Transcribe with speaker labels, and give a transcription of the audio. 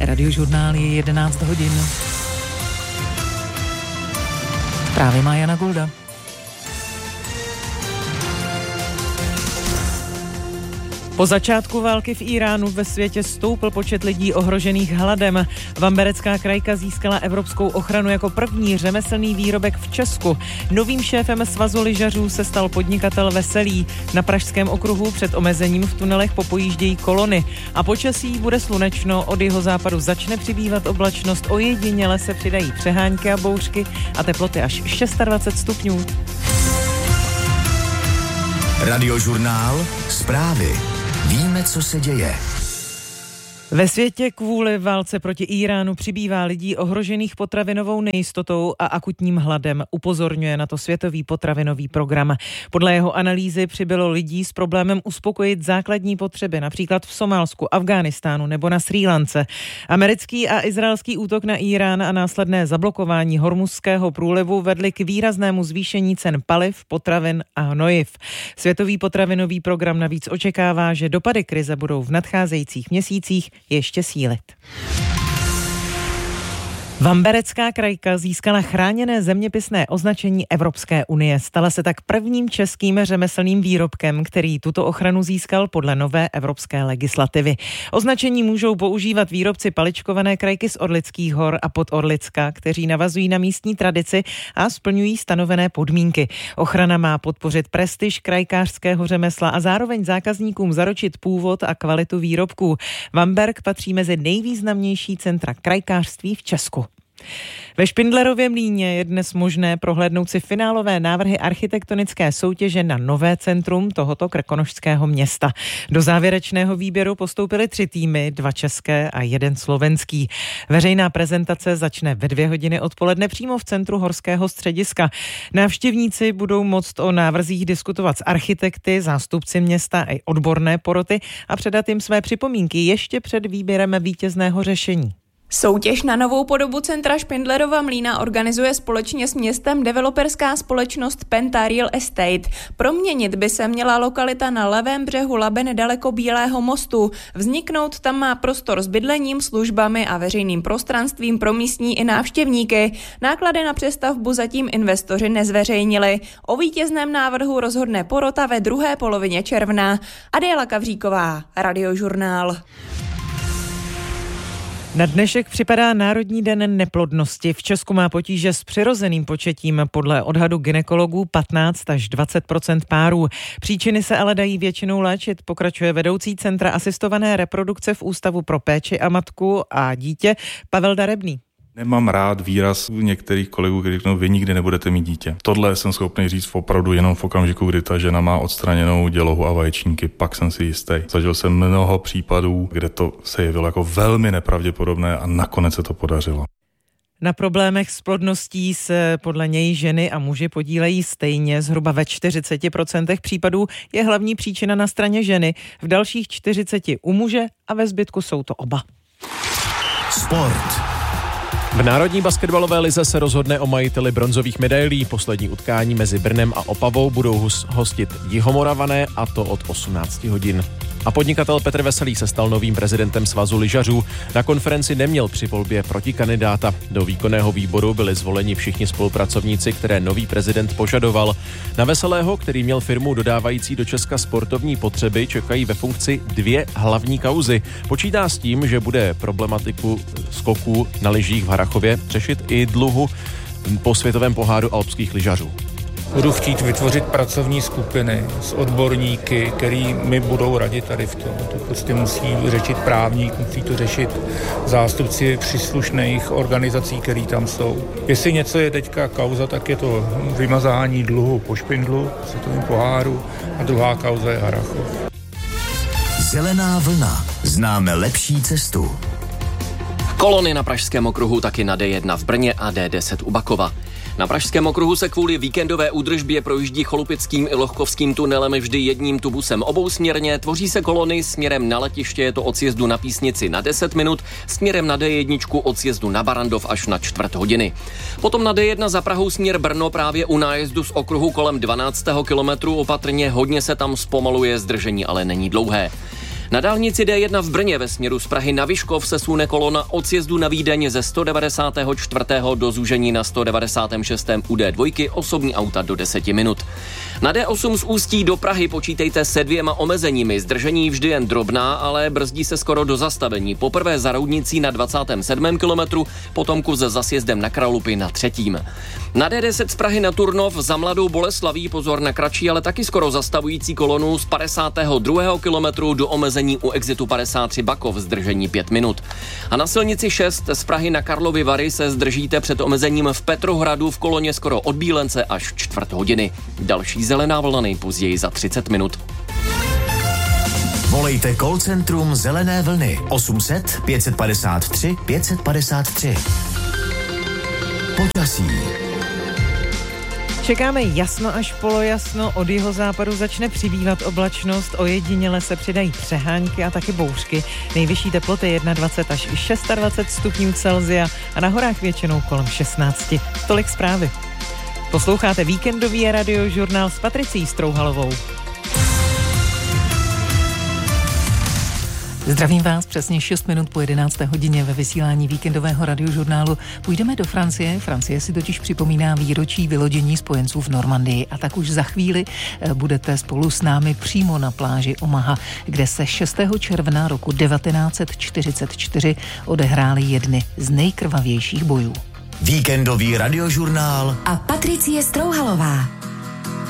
Speaker 1: Radiožurnál je 11 hodin. Právě má Jana Golda. Po začátku války v Iránu ve světě stoupl počet lidí ohrožených hladem. Vamberecká krajka získala evropskou ochranu jako první řemeslný výrobek v Česku. Novým šéfem svazu lyžařů se stal podnikatel Veselý. Na Pražském okruhu před omezením v tunelech popojíždějí kolony. A počasí bude slunečno, od jihozápadu začne přibývat oblačnost, ojediněle se přidají přehánky a bouřky a teploty až 26 stupňů.
Speaker 2: Radiožurnál, zprávy. Víme, co se děje.
Speaker 1: Ve světě kvůli válce proti Iránu přibývá lidí ohrožených potravinovou nejistotou a akutním hladem, upozorňuje na to Světový potravinový program. Podle jeho analýzy přibylo lidí s problémem uspokojit základní potřeby, například v Somálsku, Afghánistánu nebo na Srí Lance. Americký a izraelský útok na Irán a následné zablokování Hormuzského průlivu vedly k výraznému zvýšení cen paliv, potravin a hnojiv. Světový potravinový program navíc očekává, že dopady krize budou v nadcházejících měsících ještě sílit. Vamberecká krajka získala chráněné zeměpisné označení Evropské unie. Stala se tak prvním českým řemeslným výrobkem, který tuto ochranu získal podle nové evropské legislativy. Označení můžou používat výrobci paličkované krajky z Orlických hor a Podorlicka, kteří navazují na místní tradici a splňují stanovené podmínky. Ochrana má podpořit prestiž krajkářského řemesla a zároveň zákazníkům zaručit původ a kvalitu výrobků. Vamberk patří mezi nejvýznamnější centra krajkářství v Česku. Ve Špindlerově Mlýně je dnes možné prohlédnout si finálové návrhy architektonické soutěže na nové centrum tohoto krkonošského města. Do závěrečného výběru postoupily 3 týmy, 2 české a 1 slovenský. Veřejná prezentace začne ve 2 hodiny odpoledne přímo v centru Horského střediska. Návštěvníci budou moct o návrzích diskutovat s architekty, zástupci města i odborné poroty a předat jim své připomínky ještě před výběrem vítězného řešení.
Speaker 3: Soutěž na novou podobu centra Špindlerova Mlýna organizuje společně s městem developerská společnost Penta Real Estate. Proměnit by se měla lokalita na levém břehu Labe nedaleko Bílého mostu. Vzniknout tam má prostor s bydlením, službami a veřejným prostranstvím pro místní i návštěvníky. Náklady na přestavbu zatím investoři nezveřejnili. O vítězném návrhu rozhodne porota ve druhé polovině června. Adéla Kavříková, Radiožurnál.
Speaker 1: Na dnešek připadá Národní den neplodnosti. V Česku má potíže s přirozeným početím, podle odhadu gynekologů 15 až 20% párů. Příčiny se ale dají většinou léčit, pokračuje vedoucí Centra asistované reprodukce v Ústavu pro péči a matku a dítě Pavel Darebný.
Speaker 4: Nemám rád výraz některých kolegů, kteří řeknou, vy nikdy nebudete mít dítě. Tohle jsem schopný říct opravdu jenom v okamžiku, kdy ta žena má odstraněnou dělohu a vaječníky, pak jsem si jistý. Zažil jsem mnoho případů, kde to se jevilo jako velmi nepravděpodobné a nakonec se to podařilo.
Speaker 1: Na problémech s plodností se podle něj ženy a muži podílejí stejně. Zhruba ve 40% případů je hlavní příčina na straně ženy, v dalších 40% u muže a ve zbytku jsou to oba.
Speaker 2: Sport.
Speaker 5: V Národní basketbalové lize se rozhodne o majiteli bronzových medailí. Poslední utkání mezi Brnem a Opavou budou hostit Jihomoravané, a to od 18 hodin. A podnikatel Petr Veselý se stal novým prezidentem svazu lyžařů. Na konferenci neměl při volbě protikandidáta. Do výkonného výboru byli zvoleni všichni spolupracovníci, které nový prezident požadoval. Na Veselého, který měl firmu dodávající do Česka sportovní potřeby, čekají ve funkci 2 hlavní kauzy. Počítá s tím, že bude problematiku skoků na lyžích v Harrachově řešit i dluhu po světovém poháru alpských lyžařů.
Speaker 6: Budu chtít vytvořit pracovní skupiny s odborníky, který mi budou radit tady v tom. To prostě musí řešit právník, musí to řešit zástupci příslušných organizací, které tam jsou. Jestli něco je teďka kauza, tak je to vymazání dluhu po Špindlu, světovém poháru, a druhá kauza je Harrachov.
Speaker 2: Zelená vlna. Známe lepší cestu.
Speaker 7: Kolony na Pražském okruhu, taky na D1 v Brně a D10 u Bakova. Na Pražském okruhu se kvůli víkendové údržbě projíždí Cholupickým i Lohkovským tunelem vždy jedním tubusem obousměrně. Tvoří se kolony směrem na letiště, je to od sjezdu na Písnici na 10 minut, směrem na D1 od sjezdu na Barandov až na 1/4 hodiny. Potom na D1 za Prahou směr Brno právě u nájezdu z okruhu kolem 12. kilometru opatrně, hodně se tam zpomaluje, zdržení ale není dlouhé. Na dálnici D1 v Brně ve směru z Prahy na Vyškov se sune kolona od sjezdu na Vídeň ze 194. do zúžení na 196. u D2 osobní auta do 10 minut. Na D8 z Ústí do Prahy počítejte se 2 omezeními. Zdržení vždy jen drobná, ale brzdí se skoro do zastavení. Poprvé za Roudnicí na 27. kilometru, potom kus za sjezdem na Kralupy na 3. Na D10 z Prahy na Turnov za Mladou Boleslaví pozor na kratší, ale taky skoro zastavující kolonu z 52. kilometru do omezení u exitu 53 Bakov, zdržení 5 minut. A na silnici 6 z Prahy na Karlovy Vary se zdržíte před omezením v Petrohradu v koloně skoro od Bílence až 4 hodiny. Další zelená vlna nejpozději za 30 minut.
Speaker 2: Volejte call centrum Zelené vlny 800 553 553. Počasí.
Speaker 1: Čekáme jasno až polojasno, od jihozápadu začne přibývat oblačnost, ojediněle se přidají přehánky a taky bouřky. Nejvyšší teploty 21 až 26 stupňů Celsia a na horách většinou kolem 16. Tolik zprávy. Posloucháte víkendový radiožurnál s Patricí Strouhalovou. Zdravím vás, přesně 6 minut po 11. hodině ve vysílání víkendového radiožurnálu. Půjdeme do Francie. Francie si totiž připomíná výročí vylodění spojenců v Normandii a tak už za chvíli budete spolu s námi přímo na pláži Omaha, kde se 6. června roku 1944 odehrály jedny z nejkrvavějších bojů.
Speaker 2: Víkendový radiožurnál
Speaker 8: a Patricie Strouhalová.